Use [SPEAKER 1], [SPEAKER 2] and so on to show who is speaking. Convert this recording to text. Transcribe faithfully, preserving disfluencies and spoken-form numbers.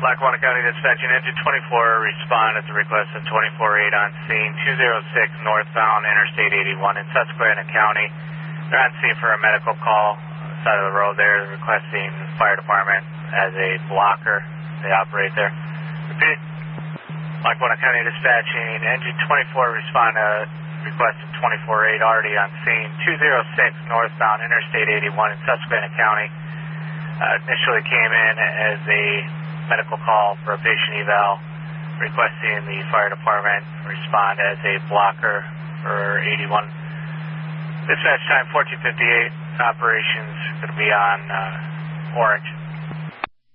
[SPEAKER 1] Lackawanna County Dispatching Engine twenty-four, respond at the request of twenty-four eight on scene, two oh six northbound Interstate eighty-one in Susquehanna County. They're on scene for a medical call on the side of the road there, requesting the fire department as a blocker. They operate there. Repeat. Lackawanna County Dispatching Engine twenty-four, respond to request of twenty-four eight already on scene, two oh six northbound Interstate eighty-one in Susquehanna County. Uh, initially came in as a medical call for a patient eval, requesting the fire department respond as a blocker for eighty-one. Dispatch time fourteen fifty-eight. Operations going to be on uh, Orange.